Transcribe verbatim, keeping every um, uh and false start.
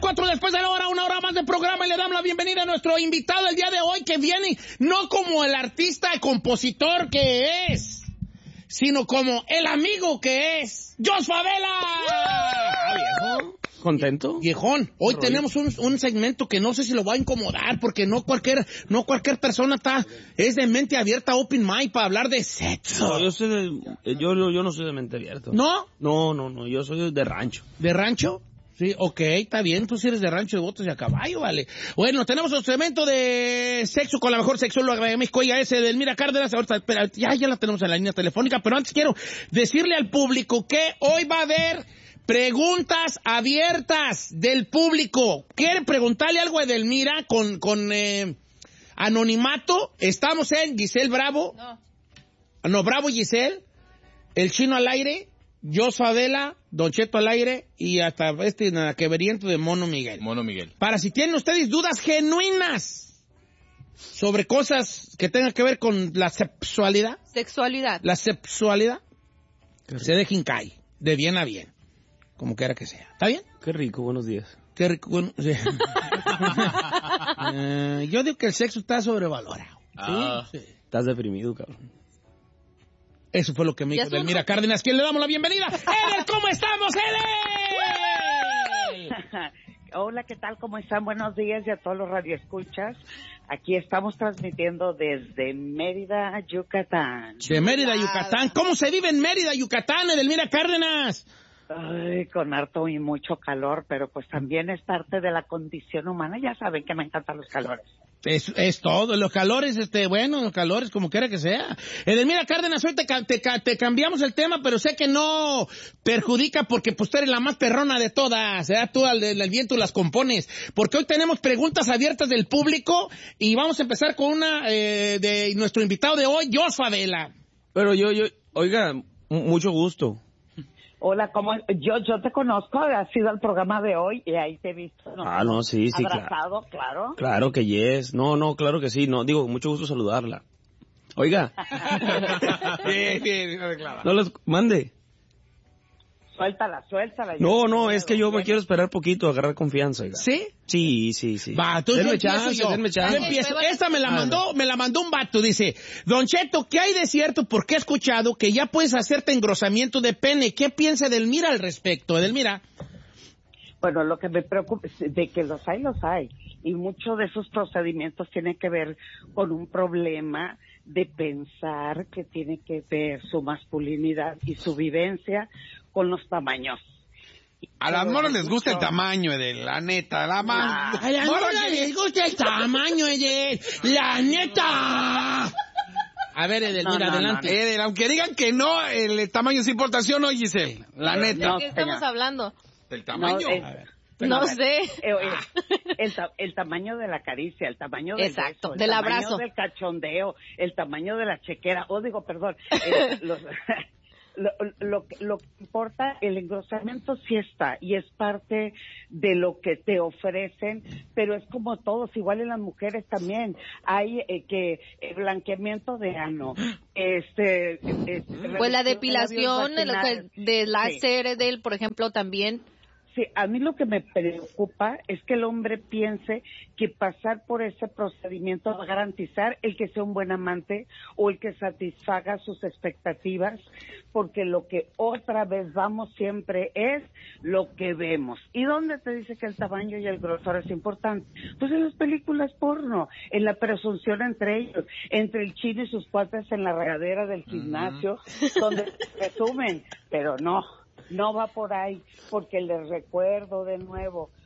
cuatro después de la hora, una hora más de programa, y le damos la bienvenida a nuestro invitado el día de hoy, que viene no como el artista y compositor que es, sino como el amigo que es, Jos Favela. Ah, viejo. ¿Contento? Viejón, hoy tenemos un, un segmento que no sé si lo va a incomodar, porque no cualquier, no cualquier persona está, es de mente abierta, open mind, para hablar de sexo. No, yo soy de, yo, yo, yo no soy de mente abierta. ¿No? No, no, no, yo soy de rancho. ¿De rancho? Sí, ok, está bien, tú sí eres de rancho de botas y a caballo, vale. Bueno, tenemos un segmento de sexo con la mejor sexóloga de México, ella es Edelmira Cárdenas, ahorita, espera, ya, ya la tenemos en la línea telefónica, pero antes quiero decirle al público que hoy va a haber preguntas abiertas del público. ¿Quiere preguntarle algo a Edelmira con, con eh, anonimato? Estamos en Giselle Bravo. No. No, Bravo Giselle, el Chino al aire, Jos Favela, Don Cheto al aire y hasta este naqueveriento de Mono Miguel. Mono Miguel. Para si tienen ustedes dudas genuinas sobre cosas que tengan que ver con la sexualidad. Sexualidad. La sexualidad. Se dejen caer, de bien a bien. Como quiera que sea. ¿Está bien? Qué rico, buenos días. Qué rico, bueno, sí. uh, yo digo que el sexo está sobrevalorado. Ah. ¿Sí? Sí. Estás deprimido, cabrón. Eso fue lo que me dijo Edelmira Cárdenas. ¿Quién le damos la bienvenida? ¡Edel! ¿Cómo estamos, Edel? Hola, ¿qué tal? ¿Cómo están? Buenos días y a todos los radioescuchas. Aquí estamos transmitiendo desde Mérida, Yucatán. De Mérida, Yucatán. ¿Cómo se vive en Mérida, Yucatán, Edelmira Cárdenas? Ay, con harto y mucho calor, pero pues también es parte de la condición humana. Ya saben que me encantan los calores. Es, es todo, los calores, este, bueno, los calores, como quiera que sea. Edelmira Cárdenas, hoy te, te, te cambiamos el tema, pero sé que no perjudica porque pues tú eres la más perrona de todas, ¿eh? Tú al del viento las compones. Porque hoy tenemos preguntas abiertas del público y vamos a empezar con una eh, de nuestro invitado de hoy, Jos Favela. Pero yo, yo, oiga, m- mucho gusto. Hola, ¿cómo? Yo yo te conozco, has ido al programa de hoy y ahí te he visto. ¿No? Ah, no, sí, sí, abrazado, claro. Claro que yes. No, no, claro que sí. No, digo, mucho gusto saludarla. Oiga. Bien, bien, claro. No los mande. Suéltala, suéltala. No, no, es que yo me quiero esperar poquito a agarrar confianza, oiga. ¿Sí? Sí, sí, sí. Va, tú denme empiezo chance, yo. denme chance. Yo empiezo. Esta me la mandó, me la mandó un vato, dice, Don Cheto, ¿qué hay de cierto? Porque he escuchado que ya puedes hacerte engrosamiento de pene. ¿Qué piensa Edelmira al respecto? Edelmira. Bueno, lo que me preocupa es de que los hay, los hay. Y muchos de esos procedimientos tienen que ver con un problema de pensar que tiene que ver su masculinidad y su vivencia con los tamaños. A las moras les gusta el tamaño, Edel, la neta, la más... A las morras les gusta el tamaño, Edel. La neta. A ver, Edelmira, No, no, adelante. no, no. Edel, aunque digan que no, el tamaño es importación, ¿no, Giselle? La neta. No, ¿De qué estamos señor. hablando? ¿El tamaño? No, es- A ver. No sé. Eh, oye, el, ta- el tamaño de la caricia, el tamaño del Exacto, beso, el del tamaño abrazo. del cachondeo, el tamaño de la chequera, o digo, perdón, eh, los, lo, lo, lo que importa, el engrosamiento sí está y es parte de lo que te ofrecen, pero es como todos, igual en las mujeres también, hay eh, que eh, blanqueamiento de ano, este... eh, Pues la reducción de depilación, labios lo que vaginales. de Sí. láser, del, por ejemplo, también. Sí, a mí lo que me preocupa es que el hombre piense que pasar por ese procedimiento va a garantizar el que sea un buen amante o el que satisfaga sus expectativas, porque lo que otra vez vamos siempre es lo que vemos. ¿Y dónde te dice que el tamaño y el grosor es importante? Pues en las películas porno, en la presunción entre ellos, entre el chino y sus cuates en la regadera del gimnasio, uh-huh. donde presumen, pero no. No va por ahí, porque les recuerdo de nuevo,